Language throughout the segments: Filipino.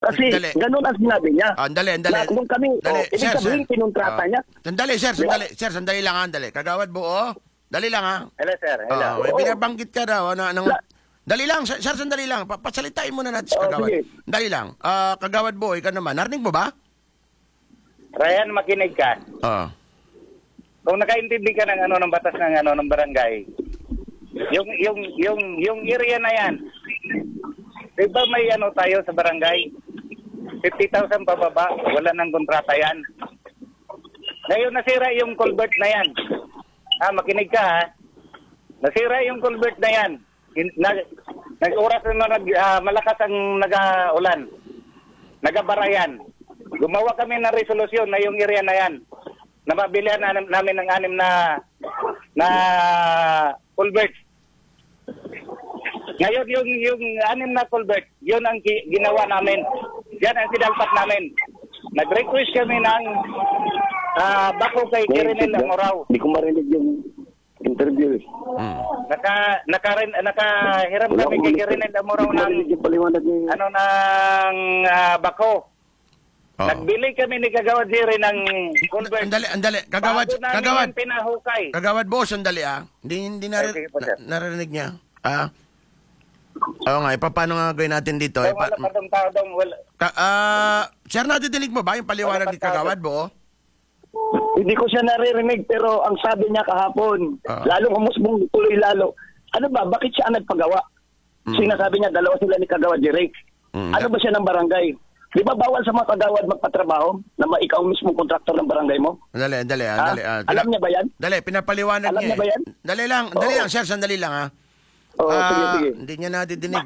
Kasi Dali. ganun ang sinabi niya. Andali. Nung kami, ibig sabihin, pinuntrata niya. Sandali, sir, sandali lang, andali. Kagawad buo. Dali lang, ha? Hello, sir. Hello. May binabanggit ka daw, dali lang, sir, sandali lang. Pasalitain muna natin sa kagawad. sige. Dali lang. Kagawad buo, ikaw naman. Narinig mo ba? Ryan, makinig ka. Oo. Kung nakaintindi ka ng ng batas ng barangay, yung area na yan, di ba may tayo sa barangay? 50,000 pababa, wala nang kontrata yan. Ngayon nasira yung culvert na yan. Makinig ka, ha? Nasira yung culvert na yan. Nag-oras na malakas ang nag-ulan. Nagabara yan. Gumawa kami ng resolusyon na yung area na yan. Napabilihan namin ng 6 na culvert. Ngayon yung 6 na culvert, yun ang ginawa namin. Yan ang sinalpak namin. Nag-request kami ng bako kay Kirinel Amorao. Hindi ko marinig yung interview. Nakahiram kami kay Kirinel Amorao ng ng bako. Nagbili kami ni Kagawad Jerry ng culvert. Andali. Kagawad. Pinahukay. Kagawad buo, sandali, Hindi narinig niya. Oo nga, paano nga gawin natin dito? Wala pa tong tao dong. Sir, nadidinig mo ba yung paliwanag ni Kagawad buo? Hindi ko siya naririnig, pero ang sabi niya kahapon, lalong umusbong tuloy lalo. Ano ba, bakit siya nagpagawa? Sinasabi niya, dalawa sila ni Kagawad Jerry. Ano ba siya ng barangay? Di ba bawal sa mga kagawad magpatrabaho na ikaw mismo kontraktor ng barangay mo? Dali. Alam niya ba yan? Dali, pinapaliwanag Alam niya. niya ba yan? Dali lang, sir, sandali lang, Sige. Hindi niya nadidinig,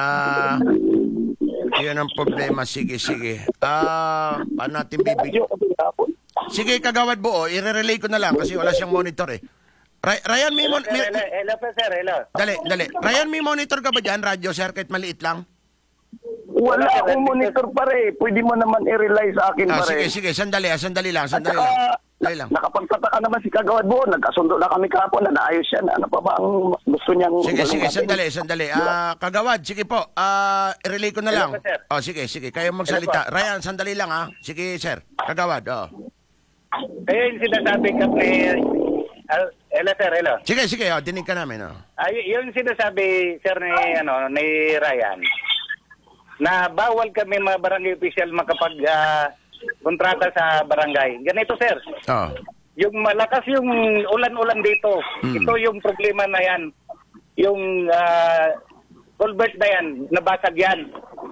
Yan ang problema. Sige. Paano natin bibigyan? Sige, Kagawad buo, i-relay ko na lang kasi wala siyang monitor, Ryan, Hello, sir. Hello. Dali. Ryan, may monitor ka ba dyan? Radyo, sir, kahit maliit lang? Wala akong monitor pare. Pwede mo naman i-rely sa akin pare. Sige, sandali lang. Dali lang. Nakapagtataka naman si Kagawad buo. Nagkasundo na kami kahapon na naayos yan. Ano pa ba ang gusto niyang... Sige, sandali. Kagawad, sige po. I-relay ko na lang. Sige. Kayo magsalita. Ryan, sandali lang, Sige, sir. Kagawad, Kaya yung sinasabi ka ni... Hello, sir. Hello. Sige. Dinig ka namin, Yung sinasabi, sir, ni Ryan, na bawal kami mga barangay official makapag kontrata sa barangay. Ganito, sir. Yung malakas yung ulan-ulan dito. Ito yung problema na yan. Yung culvert na yan, nabasag yan.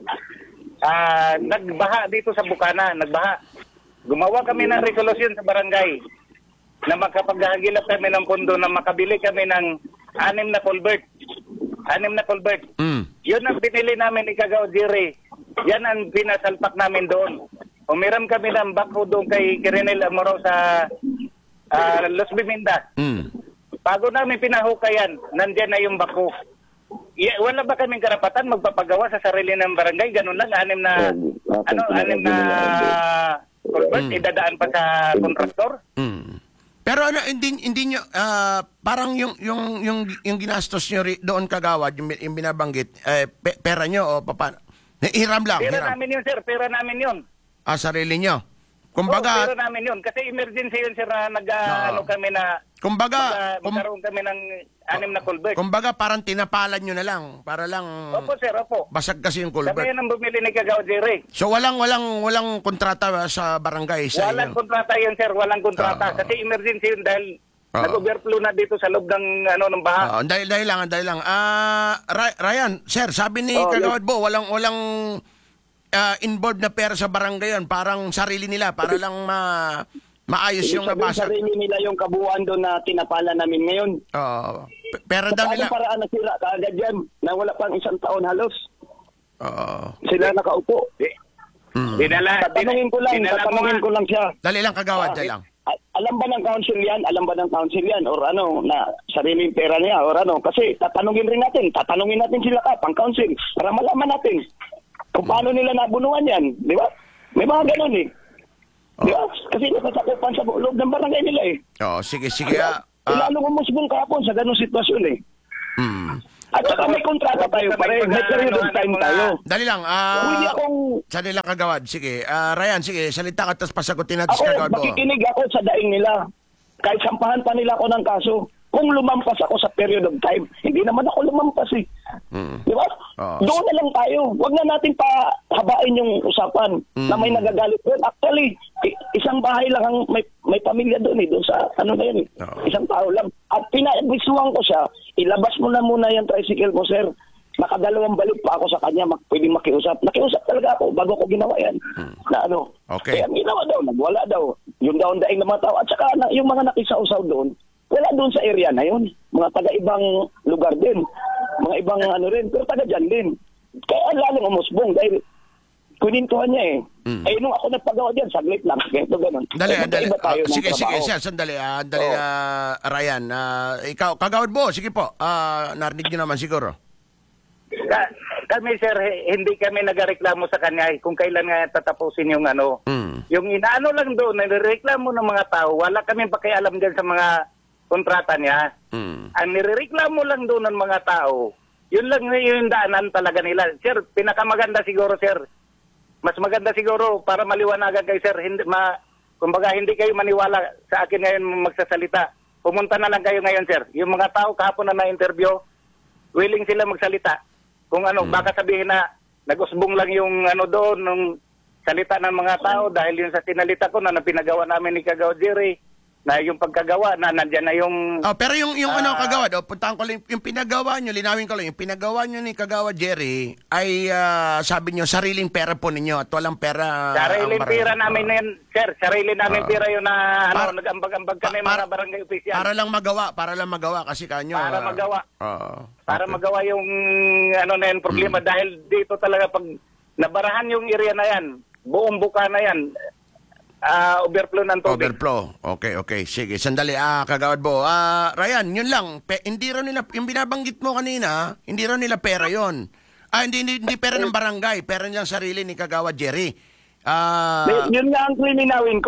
Nagbaha dito sa Bukana, nagbaha. Gumawa kami ng resolusyon sa barangay na makapaghagilap kami ng pondo na makabili kami ng 6 na culvert. 6 na culvert. Yun ang pinili namin ni Kagawad Jerry. Yan ang pinasalpak namin doon. Umiram kami ng bako doon kay Kirinel Amorao sa Los Biminda. Bago namin pinahukayan, nandyan na yung bako. Wala ba kaming karapatan magpapagawa sa sarili ng barangay? Ganun lang, 6 na culvert, idadaan pa sa kontraktor? Pero hindi nyo, parang yung ginastos nyo doon Kagawad, yung binabanggit, pera nyo o paano? Hiram lang. Pera namin yun, sir. Pera namin yun. Sarili nyo. Kumbaga, pera namin yun. Kasi emergency yun, sir, na kami na... magkaroon kami ng 6 na culvert. Kumbaga, parang tinapalan nyo na lang. Para lang... Opo, sir. Opo. Basag kasi yung culvert. Kami yan ang bumili ni Kagawad Jerry. So, walang kontrata sa barangay sa Walang inyo? kontrata yun, sir. Walang kontrata. Kasi emergency yun dahil nag-overflow na dito sa loob ng baha. Dahil lang. Ryan, sir, sabi ni Kagawad Bo, walang involved na pera sa barangay yun. Parang sarili nila para lang maayos yung nabasag. Sarili nila yung kabuuan doon na tinapala namin ngayon. Pera daw nila. Paano paraan na sila kaagad yan na wala pang 1 taon halos? Sila Okay. nakaupo. Tatanungin ko lang siya. Dali lang, Kagawad, dali lang. Alam ba ng council yan? Or na sariling pera niya? Or Kasi tatanungin natin sila pang council para malaman natin kung paano nila nabunuan yan. Di ba? May mga ganun Di ba? Kasi natasakupan sa loob ng barangay nila Sige. Lalong umusbong kahapon sa ganung sitwasyon At saka may kontrata tayo pare, may period of time tayo. Dali lang. Hindi akong... Sandali lang, Kagawad. Sige. Ryan, sige. Salita ka, tapos pasagutin natin si Ako, Kagawad Bo. makikinig ako sa daing nila. Kahit sampahan pa nila ako ng kaso. Kung lumampas ako sa period of time, hindi naman ako lumampas eh. Di ba? Doon na lang tayo. Huwag na natin pa habain yung usapan na may nagagalit doon. Actually, isang bahay lang ang may pamilya doon eh. Doon sa ano na yun eh. Isang tao lang. At pinagbisuhan ko siya, ilabas mo na muna yung tricycle mo, sir. Nakadalawang balik pa ako sa kanya, pwedeng makiusap. Nakiusap talaga ako bago ko ginawa yan. Na ano. Okay. Kaya ang ginawa daw, nagwala daw. Yung daw ang daing ng mga tao. At saka yung mga nakisausaw doon, wala doon sa area na yun. Mga taga-ibang lugar din. Mga ibang ano rin. Pero taga dyan din. Kaya lalong umusbong dahil kunintuhan niya eh. Eh, nung ako nagpagawa dyan, saglit lang. Ganito ganun. Dali. Sige, trabaho. sir. Sandali. Ryan. Ikaw, Kagawad Bo, sige po. Narinig niyo naman siguro. Kami, sir, hindi kami nagareklamo sa kanya kung kailan nga tatapusin yung ano. Yung inaano lang doon, nireklamo ng mga tao, wala kami pakialam dyan sa mga kontrata niya. Ang nireklamo lang doon ng mga tao, yun lang yung daanan talaga nila. Sir, pinakamaganda siguro, sir. Mas maganda siguro para maliwanagan kayo, sir. Kumbaga, hindi kayo maniwala sa akin ngayon magsasalita. Pumunta na lang kayo ngayon, sir. Yung mga tao kahapon na na-interview, willing sila magsalita. Kung ano, baka sabihin na nag-usbong lang yung ano doon, nung salita ng mga tao dahil yung sa sinalita ko na pinagawa namin ni Kagawad Jerry, na yung pagkagawa na nandyan na yung... Pero yung ano, Kagawad, puntahan ko lang, yung pinagawa nyo, linawin ko lang, yung pinagawa nyo ni Kagawad Jerry ay sabi nyo, sariling pera po ninyo at walang pera... Sariling pera namin na yun, sir. Sarili namin pera yun na nag-ambag-ambag kami mga barangay opisyal. Para lang magawa kasi kanyo. Para magawa. Para okay. magawa yung ano na yan, problema. Dahil dito talaga pag nabarahan yung area na yan, buong buka na yan, overflow ng tubig. Overflow. Okay. Sige, sandali. Kagawad Bo. Ryan, yun lang. Hindi raw nila, yung binabanggit mo kanina, hindi raw nila pera yon. Hindi pera ng barangay. Pera nilang sarili ni Kagawad Jerry. Yun nga ang kriminawin ko.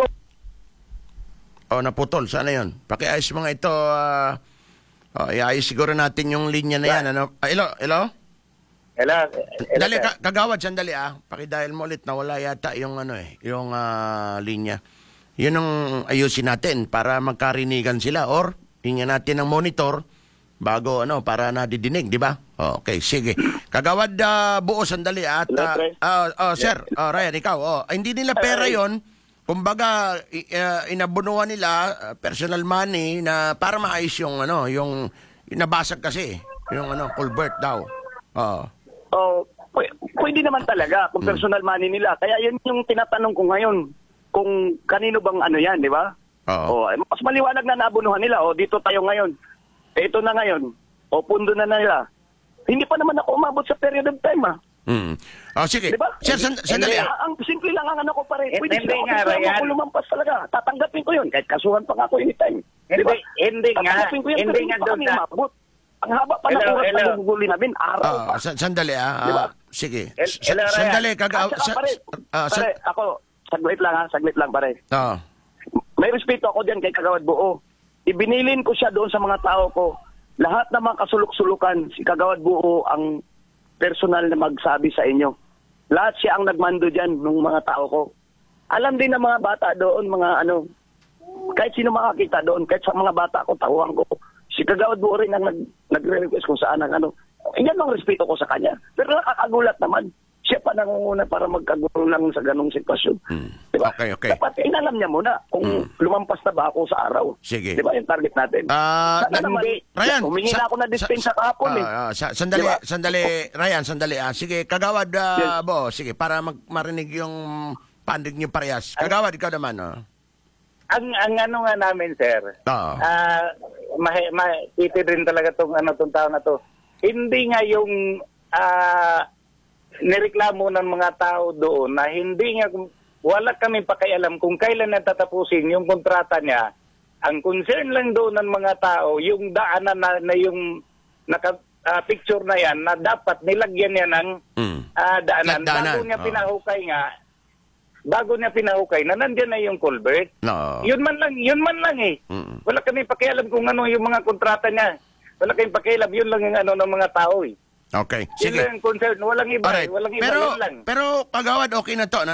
Naputol. Sana yun. Pakiayos mga ito. Iayos siguro natin yung linya na yan. Ano? Hello? Dali, Kagawad, sandali Pakidial mo ulit, nawala yata yung yung linya. Yun ang ayusin natin para magkarinigan sila or hingan natin ng monitor bago para nadidinig, di ba? Okay, sige. Kagawad Buo, sandali at sir, Ryan, ikaw. Hindi nila pera yon. Kumbaga inabunuan nila personal money na para maayos yung yung nabasag kasi yung culvert daw. Pwede naman talaga kung personal money nila. Kaya yun yung tinatanong ko ngayon. Kung kanino bang yan, di ba? Mas maliwanag na nabunuhan nila. Dito tayo ngayon. Ito na ngayon. Pundo na nila. Hindi pa naman ako umabot sa period of time, Sige. Diba? Sir, sandali. Ang simple lang ang ko pare. Pwede Hindi nga, Ryan. Ako lumampas talaga. Tatanggapin ko yun. Kahit kasuhan pa nga ako anytime. Diba? Hindi nga doon sa... Ang haba pa na oras na guguli namin, araw pa. Sandali, Diba? Sige. Ryan. Sandali, pare, ako, saglit lang, pare. May respeto ako diyan kay Kagawad Buo. Ibinilin ko siya doon sa mga tao ko. Lahat ng mga kasuluk-sulukan, si Kagawad Buo ang personal na magsabi sa inyo. Lahat siya ang nagmando diyan ng mga tao ko. Alam din ng mga bata doon, mga kahit sino makakita doon, kahit sa mga bata ko, tauhan ko. Si Kagawad Buo rin ang nagre-request kung saan ang Yan ang respeto ko sa kanya. Pero nakakagulat naman. Siya pa nangunguna para magkagulo lang sa ganong sitwasyon. Diba? Okay. Dapat inalam niya muna kung lumampas na ba ako sa araw. Sige. Diba yung target natin? Sana naman, Ryan, humingi na ako na dispensa kahapon Sandali, diba? Ryan, sandali. Sige, Kagawad Bo, sige, para marinig yung pandig niyo parehas. Kagawad, ikaw naman. Ang nga namin, sir, itid rin talaga tong tao na to. Hindi nga yung nireklamo ng mga tao doon na hindi nga, wala kami pakialam kung kailan natatapusin yung kontrata niya. Ang concern lang doon ng mga tao, yung daanan na yung picture na yan, na dapat nilagyan niya ng daanan. Bago niya pinahukay na nandiyan na yung culvert. No. Yun man lang eh. Wala kami pakialam kung ano yung mga kontrata niya. Wala kayong pakialam. Yun lang yung ano ng mga tao eh. Okay, Yun sige. lang yung concern. Walang iba. Alright. Walang iba. Pero, Yun lang. pero kagawad, okay na to.